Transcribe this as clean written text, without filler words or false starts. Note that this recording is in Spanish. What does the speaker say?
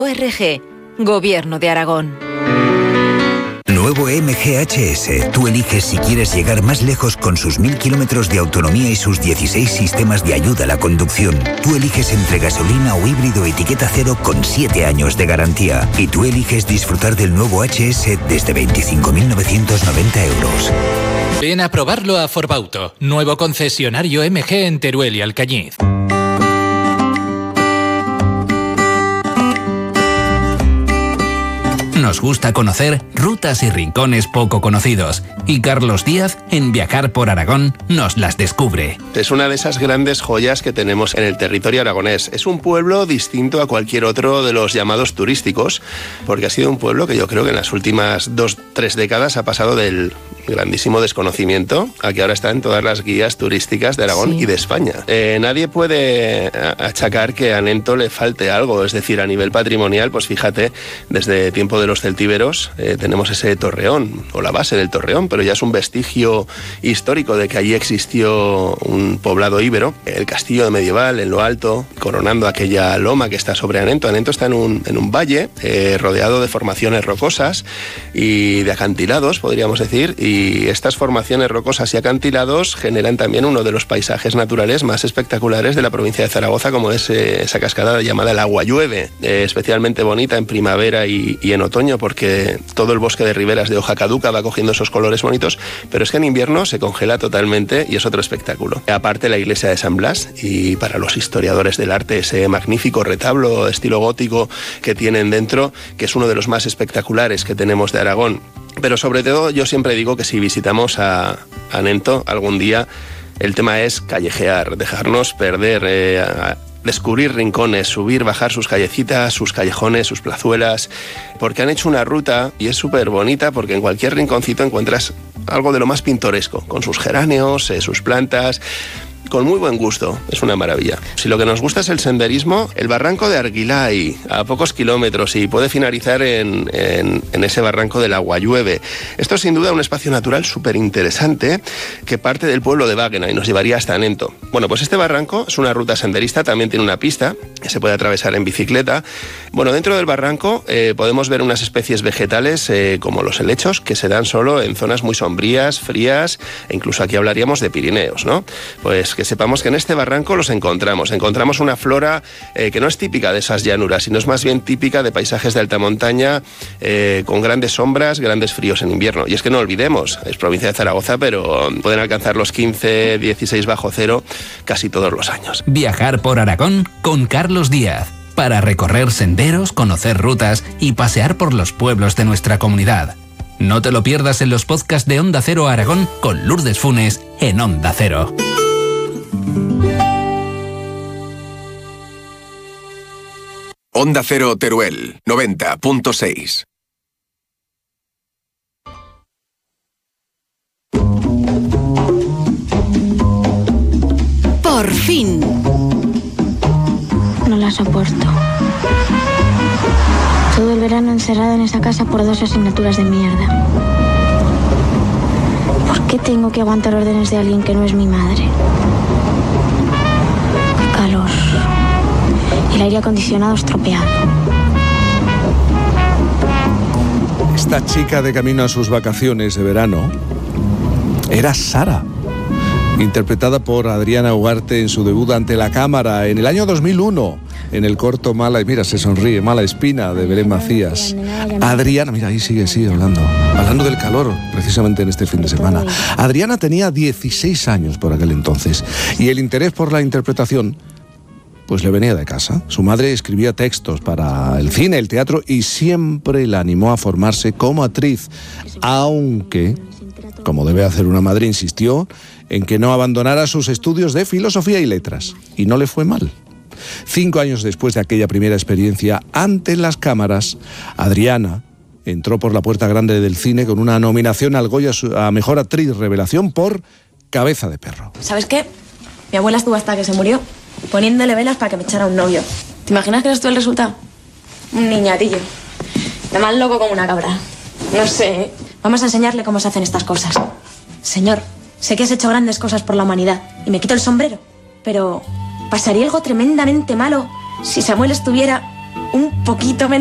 ORG, Gobierno de Aragón. Nuevo MG HS. Tú eliges si quieres llegar más lejos con sus 1000 kilómetros de autonomía y sus 16 sistemas de ayuda a la conducción. Tú eliges entre gasolina o híbrido etiqueta cero con 7 años de garantía. Y tú eliges disfrutar del nuevo HS desde 25.990 euros. Ven a probarlo a Forbauto, nuevo concesionario MG en Teruel y Alcañiz. Nos gusta conocer rutas y rincones poco conocidos. Y Carlos Díaz, en Viajar por Aragón, nos las descubre. Es una de esas grandes joyas que tenemos en el territorio aragonés. Es un pueblo distinto a cualquier otro de los llamados turísticos, porque ha sido un pueblo que yo creo que en las últimas 2-3 décadas ha pasado del grandísimo desconocimiento a que ahora está en todas las guías turísticas de Aragón y de España. Nadie puede achacar que a Nento le falte algo, es decir, a nivel patrimonial, pues fíjate, desde tiempo de los celtíberos tenemos ese torreón, o la base del torreón, pero ya es un vestigio histórico de que allí existió un poblado íbero. El castillo medieval en lo alto, coronando aquella loma que está sobre Anento. Anento está en un valle rodeado de formaciones rocosas y de acantilados, podríamos decir, y estas formaciones rocosas y acantilados generan también uno de los paisajes naturales más espectaculares de la provincia de Zaragoza, como es esa cascada llamada el Aguallueve, especialmente bonita en primavera y en otoño, porque todo el bosque de riberas de hoja caduca va cogiendo esos colores bonitos, pero es que en invierno se congela totalmente y es otro espectáculo. Aparte, la iglesia de San Blas, y para los historiadores del arte, ese magnífico retablo estilo gótico que tienen dentro, que es uno de los más espectaculares que tenemos de Aragón. Pero sobre todo, yo siempre digo que si visitamos a Nento algún día, el tema es callejear, dejarnos perder, descubrir rincones, subir, bajar sus callecitas, sus callejones, sus plazuelas, porque han hecho una ruta y es súper bonita, porque en cualquier rinconcito encuentras algo de lo más pintoresco, con sus geranios, sus plantas, con muy buen gusto. Es una maravilla. Si lo que nos gusta es el senderismo, el barranco de Arguilay, a pocos kilómetros, y puede finalizar en ese barranco del Aguallueve. Esto es sin duda un espacio natural súper interesante que parte del pueblo de Báguena y nos llevaría hasta Nento. Bueno, pues este barranco es una ruta senderista, también tiene una pista que se puede atravesar en bicicleta. Bueno, dentro del barranco podemos ver unas especies vegetales como los helechos, que se dan solo en zonas muy sombrías, frías, e incluso aquí hablaríamos de Pirineos, ¿no? Pues que sepamos que en este barranco los encontramos una flora que no es típica de esas llanuras, sino es más bien típica de paisajes de alta montaña, con grandes sombras, grandes fríos en invierno. Y es que no olvidemos, es provincia de Zaragoza, pero pueden alcanzar los 15, 16 bajo cero casi todos los años. Viajar por Aragón con Carlos Díaz, para recorrer senderos, conocer rutas y pasear por los pueblos de nuestra comunidad. No te lo pierdas en los podcasts de Onda Cero Aragón con Lourdes Funes en Onda Cero. Onda Cero Teruel, 90.6. Por fin. No la soporto. Todo el verano encerrada en esa casa por 2 asignaturas de mierda. ¿Por qué tengo que aguantar órdenes de alguien que no es mi madre? Qué calor. Y el aire acondicionado estropeado. Esta chica de camino a sus vacaciones de verano era Sara, interpretada por Adriana Ugarte en su debut ante la cámara en el año 2001, en el corto Mala, mira, se sonríe, Mala Espina, de Belén Macías. Adriana, mira, ahí sigue hablando del calor, precisamente en este fin de semana. Adriana tenía 16 años por aquel entonces, y el interés por la interpretación pues le venía de casa. Su madre escribía textos para el cine, el teatro, y siempre la animó a formarse como actriz, aunque, como debe hacer una madre, insistió en que no abandonara sus estudios de filosofía y letras. Y no le fue mal. 5 años después de aquella primera experiencia ante las cámaras, Adriana entró por la puerta grande del cine con una nominación al Goya a Mejor Actriz Revelación por Cabeza de Perro. ¿Sabes qué? Mi abuela estuvo hasta que se murió poniéndole velas para que me echara un novio. ¿Te imaginas que eres tú el resultado? Un niñatillo. De más loco como una cabra. No sé. Vamos a enseñarle cómo se hacen estas cosas. Señor, sé que has hecho grandes cosas por la humanidad y me quito el sombrero, pero pasaría algo tremendamente malo si Samuel estuviera un poquito menos